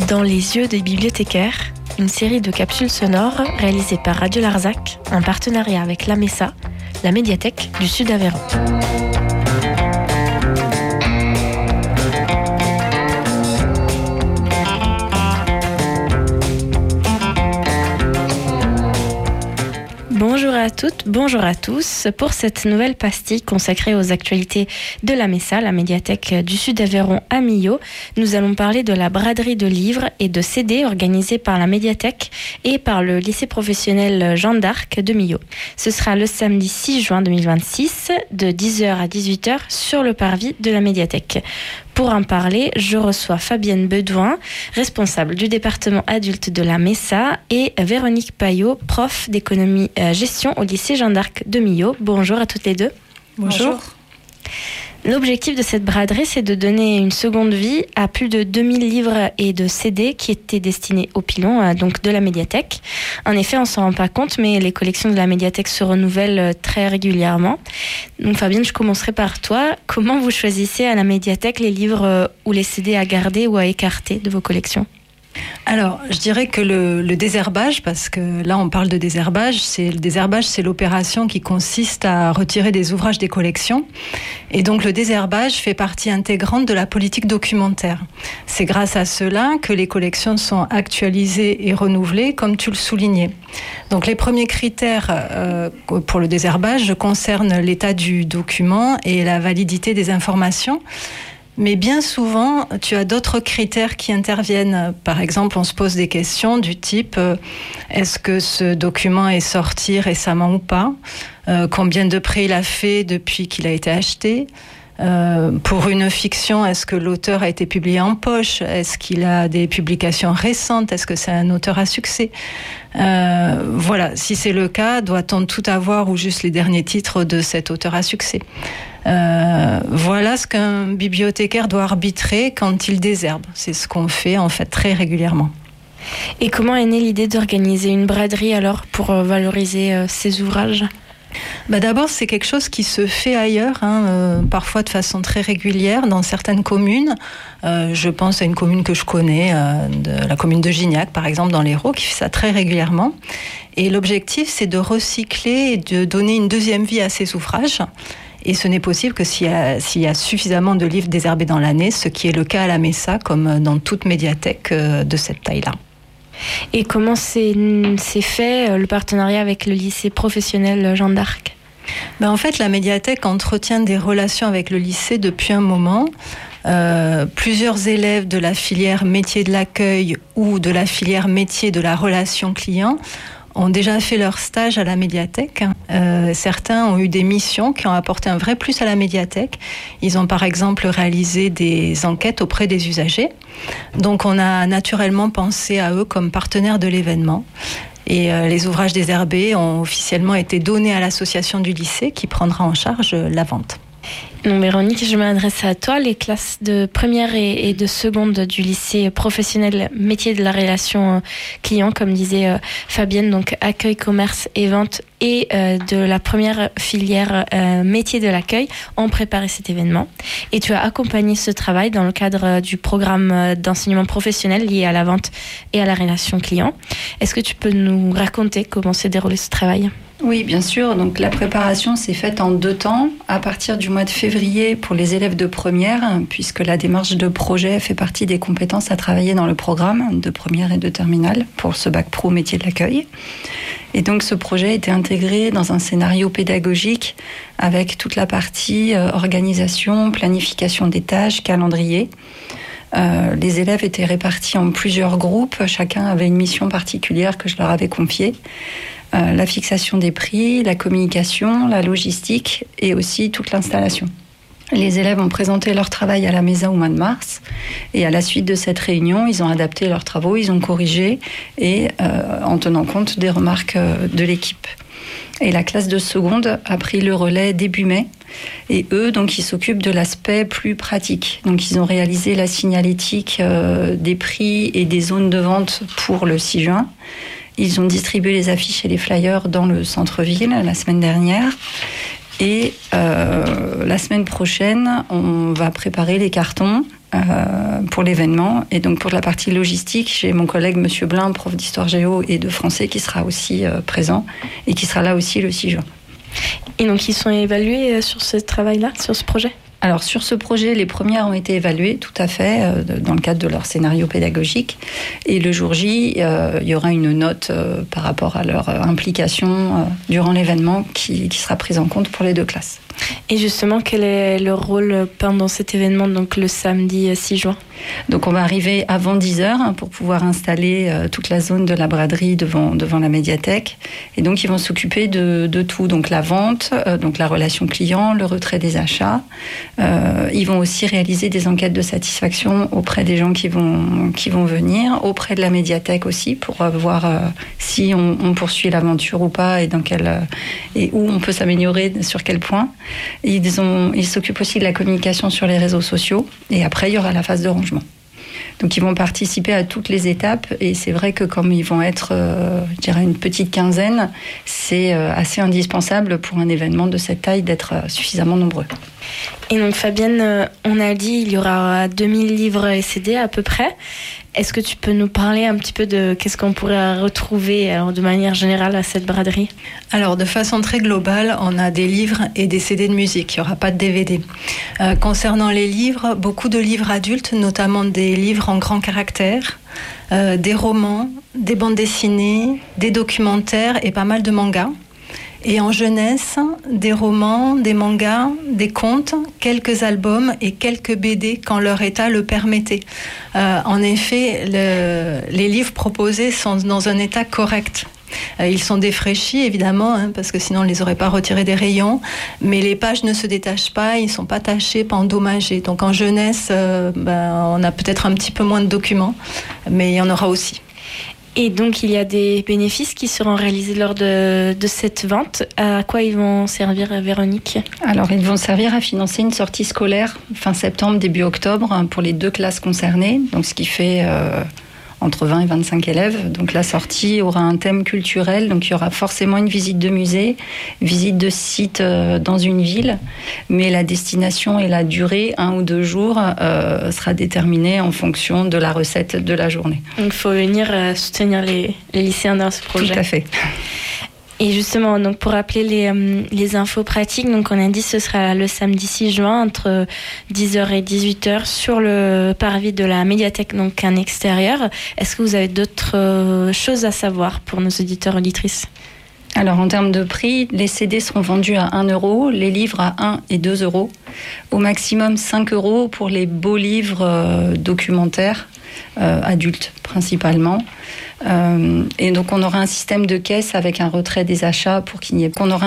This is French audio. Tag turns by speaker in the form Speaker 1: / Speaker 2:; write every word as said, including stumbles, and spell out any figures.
Speaker 1: Dans les yeux des bibliothécaires, une série de capsules sonores réalisées par Radio Larzac en partenariat avec l'A M E S A, la médiathèque du Sud Aveyron. Bonjour à toutes, bonjour à tous. Pour cette nouvelle pastille consacrée aux actualités de l'A M E S A, la médiathèque du Sud Aveyron à Millau, nous allons parler de la braderie de livres et de C D organisée par la médiathèque et par le lycée professionnel Jeanne d'Arc de Millau. Ce sera le samedi six juin deux mille vingt-six de dix heures à dix-huit heures sur le parvis de la médiathèque. Pour en parler, je reçois Fabienne Bedouin, responsable du département adulte de la M E S A, et Véronique Payot, prof d'économie euh, gestion au lycée Jeanne d'Arc de Millau. Bonjour à toutes les deux.
Speaker 2: Bonjour.
Speaker 1: L'objectif de cette braderie, c'est de donner une seconde vie à plus de deux mille livres et de C D qui étaient destinés aux pilons, donc de la médiathèque. En effet, on ne s'en rend pas compte, mais les collections de la médiathèque se renouvellent très régulièrement. Donc Fabienne, je commencerai par toi. Comment vous choisissez à la médiathèque les livres ou les C D à garder ou à écarter de vos collections ?
Speaker 2: Alors, je dirais que le, le désherbage, parce que là on parle de désherbage, c'est, le désherbage c'est l'opération qui consiste à retirer des ouvrages des collections. Et donc le désherbage fait partie intégrante de la politique documentaire. C'est grâce à cela que les collections sont actualisées et renouvelées, comme tu le soulignais. Donc les premiers critères euh, pour le désherbage concernent l'état du document et la validité des informations. Mais bien souvent, tu as d'autres critères qui interviennent. Par exemple, on se pose des questions du type euh, est-ce que ce document est sorti récemment ou pas ? euh, Combien de prêts il a fait depuis qu'il a été acheté ? Euh, pour une fiction, est-ce que l'auteur a été publié en poche ? Est-ce qu'il a des publications récentes ? Est-ce que c'est un auteur à succès ? euh, Voilà, si c'est le cas, doit-on tout avoir ou juste les derniers titres de cet auteur à succès ? Euh, voilà ce qu'un bibliothécaire doit arbitrer quand il désherbe. C'est ce qu'on fait en fait très régulièrement.
Speaker 1: Et comment est née l'idée d'organiser une braderie alors pour valoriser euh, ces ouvrages ?
Speaker 2: Bah d'abord, c'est quelque chose qui se fait ailleurs, hein, euh, parfois de façon très régulière dans certaines communes. Euh, je pense à une commune que je connais, euh, de la commune de Gignac, par exemple, dans l'Hérault, qui fait ça très régulièrement. Et l'objectif, c'est de recycler et de donner une deuxième vie à ces ouvrages. Et ce n'est possible que s'il y a, s'il y a suffisamment de livres désherbés dans l'année, ce qui est le cas à la M E S A, comme dans toute médiathèque de cette taille-là.
Speaker 1: Et comment c'est, c'est fait le partenariat avec le lycée professionnel Jeanne d'Arc ?
Speaker 2: Ben en fait, la médiathèque entretient des relations avec le lycée depuis un moment. Euh, plusieurs élèves de la filière métier de l'accueil ou de la filière métier de la relation client ont déjà fait leur stage à la médiathèque. Euh, certains ont eu des missions qui ont apporté un vrai plus à la médiathèque. Ils ont par exemple réalisé des enquêtes auprès des usagers. Donc on a naturellement pensé à eux comme partenaires de l'événement. Et euh, les ouvrages désherbés ont officiellement été donnés à l'association du lycée qui prendra en charge la vente.
Speaker 1: Donc Véronique, je m'adresse à toi. Les classes de première et, et de seconde du lycée professionnel métier de la relation client, comme disait euh, Fabienne, donc accueil, commerce et vente, et euh, de la première filière euh, métier de l'accueil, ont préparé cet événement. Et tu as accompagné ce travail dans le cadre du programme d'enseignement professionnel lié à la vente et à la relation client. Est-ce que tu peux nous raconter comment s'est déroulé ce travail ?
Speaker 3: Oui, bien sûr. Donc la préparation s'est faite en deux temps, à partir du mois de février pour les élèves de première, puisque la démarche de projet fait partie des compétences à travailler dans le programme de première et de terminale pour ce bac pro métier de l'accueil. Et donc ce projet a été intégré dans un scénario pédagogique avec toute la partie euh, organisation, planification des tâches, calendrier. Euh, les élèves étaient répartis en plusieurs groupes, chacun avait une mission particulière que je leur avais confiée. Euh, la fixation des prix, la communication, la logistique et aussi toute l'installation. Les élèves ont présenté leur travail à la M E S A au mois de mars et à la suite de cette réunion, ils ont adapté leurs travaux, ils ont corrigé et euh, en tenant compte des remarques euh, de l'équipe. Et la classe de seconde a pris le relais début mai. Et eux, donc, ils s'occupent de l'aspect plus pratique. Donc, ils ont réalisé la signalétique euh, des prix et des zones de vente pour le six juin. Ils ont distribué les affiches et les flyers dans le centre-ville la semaine dernière. Et euh, la semaine prochaine, on va préparer les cartons euh, pour l'événement. Et donc pour la partie logistique, j'ai mon collègue Monsieur Blin, prof d'histoire géo et de français, qui sera aussi euh, présent et qui sera là aussi le six juin.
Speaker 1: Et donc ils sont évalués sur ce travail-là, sur ce projet ?
Speaker 3: Alors sur ce projet, les premières ont été évaluées, tout à fait, euh, dans le cadre de leur scénario pédagogique. Et le jour J, euh, il y aura une note euh, par rapport à leur euh, implication euh, durant l'événement qui, qui sera prise en compte pour les deux classes.
Speaker 1: Et justement, quel est leur rôle pendant cet événement, donc le samedi six juin ?
Speaker 3: Donc on va arriver avant dix heures hein, pour pouvoir installer euh, toute la zone de la braderie devant, devant la médiathèque. Et donc ils vont s'occuper de, de tout, donc la vente, euh, donc la relation client, le retrait des achats. Euh, ils vont aussi réaliser des enquêtes de satisfaction auprès des gens qui vont, qui vont venir, auprès de la médiathèque aussi, pour euh, voir euh, si on, on poursuit l'aventure ou pas et, dans quel, euh, et où on peut s'améliorer, sur quel point. Ils, ont, ils s'occupent aussi de la communication sur les réseaux sociaux. Et après, il y aura la phase de rangement. Donc ils vont participer à toutes les étapes et c'est vrai que comme ils vont être, euh, je dirais, une petite quinzaine, c'est euh, assez indispensable pour un événement de cette taille d'être euh, suffisamment nombreux.
Speaker 1: Et donc Fabienne, euh, on a dit il y aura deux mille livres et C D à peu près. Est-ce que tu peux nous parler un petit peu de qu'est-ce qu'on pourrait retrouver alors, de manière générale à cette braderie ?
Speaker 2: Alors, de façon très globale, on a des livres et des C D de musique. Il n'y aura pas de D V D. Euh, concernant les livres, beaucoup de livres adultes, notamment des livres en grand caractère, euh, des romans, des bandes dessinées, des documentaires et pas mal de mangas. Et en jeunesse, des romans, des mangas, des contes, quelques albums et quelques B D quand leur état le permettait. Euh, en effet, le, les livres proposés sont dans un état correct. Euh, ils sont défraîchis, évidemment, hein, parce que sinon on ne les aurait pas retirés des rayons. Mais les pages ne se détachent pas, ils ne sont pas tachés, pas endommagés. Donc en jeunesse, euh, ben, on a peut-être un petit peu moins de documents, mais il y en aura aussi.
Speaker 1: Et donc, il y a des bénéfices qui seront réalisés lors de, de cette vente. À quoi ils vont servir, Véronique ?
Speaker 3: Alors, ils vont servir à financer une sortie scolaire fin septembre, début octobre, pour les deux classes concernées. Donc, ce qui fait euh, entre vingt et vingt-cinq élèves. Donc, la sortie aura un thème culturel. Donc, il y aura forcément une visite de musée, visite de site euh, dans une ville. Mais la destination et la durée, un ou deux jours, euh, sera déterminée en fonction de la recette de la journée.
Speaker 1: Donc, il faut venir euh, soutenir les, les lycéens dans ce projet.
Speaker 3: Tout à fait.
Speaker 1: Et justement, donc pour rappeler les, euh, les infos pratiques, donc on a dit que ce sera le samedi six juin entre dix heures et dix-huit heures sur le parvis de la médiathèque, donc un extérieur. Est-ce que vous avez d'autres euh, choses à savoir pour nos auditeurs et auditrices ?
Speaker 3: Alors en termes de prix, les C D seront vendus à un euro, les livres à un et deux euros. Au maximum cinq euros pour les beaux livres euh, documentaires, euh, adultes principalement. Euh, et donc on aura un système de caisse avec un retrait des achats pour qu'il n'y ait qu'on aura